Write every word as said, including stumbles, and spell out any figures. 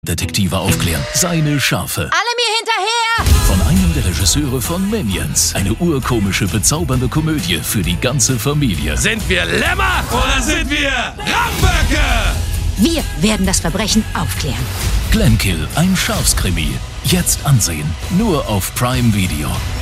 Detektive aufklären. Seine Schafe. Alle mir hinterher! Von einem der Regisseure von Minions. Eine urkomische, bezaubernde Komödie für die ganze Familie. Sind wir Lämmer oder sind wir Ramböcke? Wir werden das Verbrechen aufklären. Glenkill, ein Schafskrimi. Jetzt ansehen. Nur auf Prime Video.